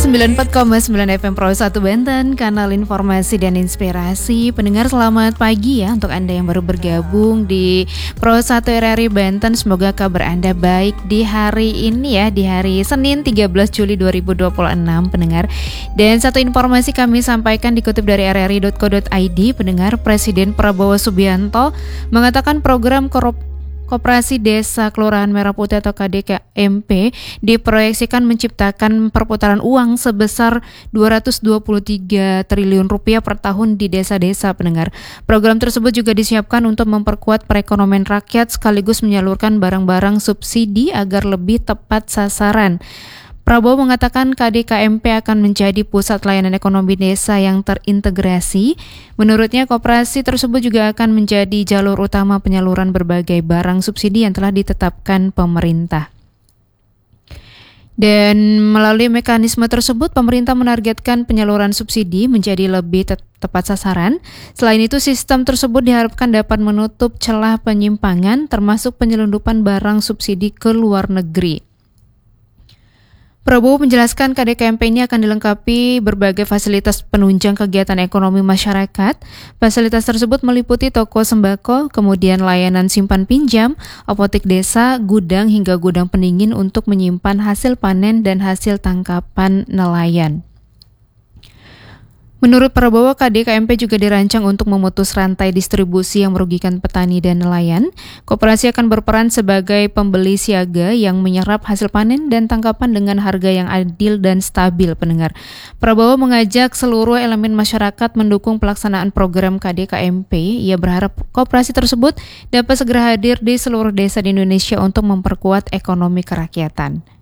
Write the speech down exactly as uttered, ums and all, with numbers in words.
sembilan puluh empat koma sembilan F M Pro satu Banten, kanal informasi dan inspirasi. Pendengar, selamat pagi ya untuk Anda yang baru bergabung di Pro satu R R I Banten. Semoga kabar Anda baik di hari ini ya, di hari Senin tiga belas Juli dua ribu dua puluh enam, pendengar. Dan satu informasi kami sampaikan dikutip dari r r i dot co dot i d, pendengar. Presiden Prabowo Subianto mengatakan program korup Koperasi Desa Kelurahan Merah Putih atau K D K M P diproyeksikan menciptakan perputaran uang sebesar dua ratus dua puluh tiga triliun rupiah per tahun di desa-desa, pendengar. Program tersebut juga disiapkan untuk memperkuat perekonomian rakyat sekaligus menyalurkan barang-barang subsidi agar lebih tepat sasaran. Prabowo mengatakan K D K M P akan menjadi pusat layanan ekonomi desa yang terintegrasi. Menurutnya, koperasi tersebut juga akan menjadi jalur utama penyaluran berbagai barang subsidi yang telah ditetapkan pemerintah. Dan melalui mekanisme tersebut, pemerintah menargetkan penyaluran subsidi menjadi lebih te- tepat sasaran. Selain itu, sistem tersebut diharapkan dapat menutup celah penyimpangan, termasuk penyelundupan barang subsidi ke luar negeri. Prabowo menjelaskan K D K M P ini akan dilengkapi berbagai fasilitas penunjang kegiatan ekonomi masyarakat. Fasilitas tersebut meliputi toko sembako, kemudian layanan simpan pinjam, apotek desa, gudang hingga gudang pendingin untuk menyimpan hasil panen dan hasil tangkapan nelayan. Menurut Prabowo, K D K M P juga dirancang untuk memutus rantai distribusi yang merugikan petani dan nelayan. Koperasi akan berperan sebagai pembeli siaga yang menyerap hasil panen dan tangkapan dengan harga yang adil dan stabil, pendengar. Prabowo mengajak seluruh elemen masyarakat mendukung pelaksanaan program K D K M P. Ia berharap koperasi tersebut dapat segera hadir di seluruh desa di Indonesia untuk memperkuat ekonomi kerakyatan.